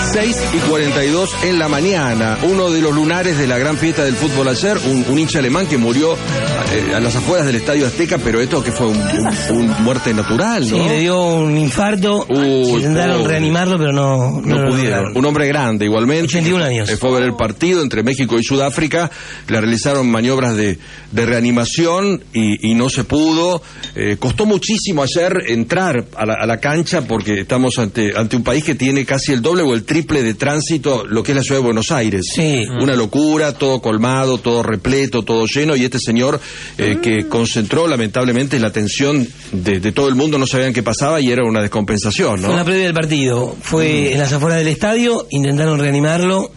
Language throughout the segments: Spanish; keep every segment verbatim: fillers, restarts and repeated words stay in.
seis y cuarenta y dos en la mañana, uno de los lunares de la gran fiesta del fútbol ayer, un, un hincha alemán que murió eh, a las afueras del Estadio Azteca, pero esto que fue un, un, un muerte natural, ¿no? Sí, le dio un infarto, Uy, intentaron pobre. reanimarlo, pero no, No, no pudieron. lograron. Un hombre grande, igualmente. ochenta y un años. Eh, Fue a ver el partido entre México y Sudáfrica. Le realizaron maniobras de, de reanimación y, y no se pudo. Eh, costó muchísimo ayer entrar a la, a la cancha porque estamos ante, ante un país que tiene casi el doble o el triple de tránsito, lo que es la ciudad de Buenos Aires. Sí. Una locura, todo colmado, todo repleto, todo lleno. Y este señor eh, que concentró lamentablemente la atención de, de todo el mundo, no sabían qué pasaba y era una descompensación, ¿no? Fue en la previa del partido. Fue en las afueras del estadio, intentaron reanimarlo.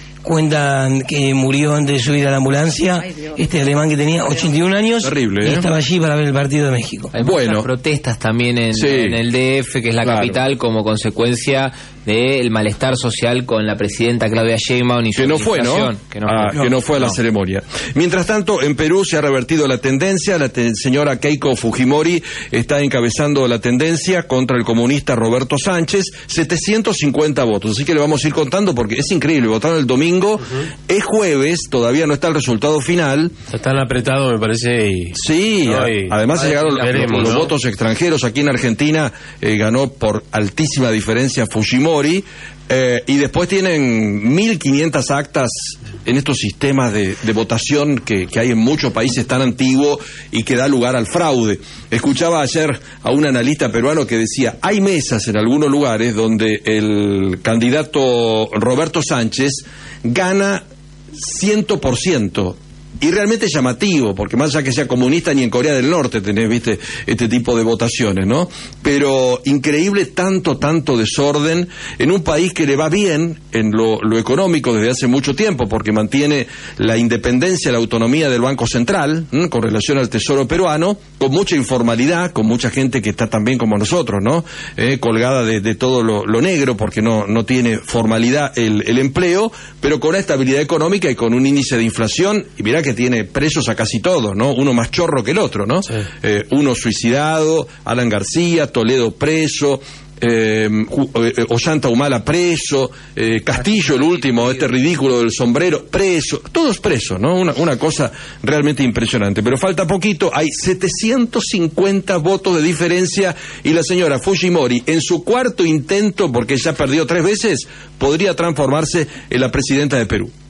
Cuentan que murió antes de subir a la ambulancia. Este alemán que tenía ochenta y un años. Terrible, ¿eh? Y estaba allí para ver el partido de México. Hay Bueno. muchas protestas también en, Sí. en el D F, que es la Claro. capital, como consecuencia del malestar social con la presidenta Claudia Sheinbaum y su Que no fue, ¿no? administración. Que no Ah, fue. que no fue a la No. ceremonia. Mientras tanto, en Perú se ha revertido la tendencia. La te- señora Keiko Fujimori está encabezando la tendencia contra el comunista Roberto Sánchez. setecientos cincuenta votos. Así que le vamos a ir contando porque es increíble. Votaron el domingo. Es jueves, todavía no está el resultado final. Está tan apretado, me parece. Y... Sí, a- Ay, además ay, llegaron los, veremos, los ¿no? votos extranjeros. Aquí en Argentina eh, ganó por altísima diferencia Fujimori. Eh, y después tienen mil quinientas actas en estos sistemas de, de votación que, que hay en muchos países tan antiguos y que da lugar al fraude. Escuchaba ayer a un analista peruano que decía, hay mesas en algunos lugares donde el candidato Roberto Sánchez gana cien por ciento. Y realmente llamativo, porque más allá que sea comunista, ni en Corea del Norte tenés, viste, este tipo de votaciones, ¿no? Pero increíble tanto, tanto desorden en un país que le va bien en lo, lo económico desde hace mucho tiempo, porque mantiene la independencia, la autonomía del Banco Central, ¿m? Con relación al Tesoro peruano, con mucha informalidad, con mucha gente que está también como nosotros, ¿no? Eh, colgada de, de todo lo, lo negro, porque no, no tiene formalidad el, el empleo, pero con una estabilidad económica y con un índice de inflación, y mirá que tiene presos a casi todos, ¿no? Uno más chorro que el otro, ¿no? Sí. Eh, uno suicidado, Alan García, Toledo preso, eh, eh, Ollanta Humala preso, eh, Castillo el último, este ridículo del sombrero, preso, todos presos, ¿no? Una, una cosa realmente impresionante. Pero falta poquito, hay setecientos cincuenta votos de diferencia y la señora Fujimori, en su cuarto intento, porque ya perdió tres veces, podría transformarse en la presidenta de Perú.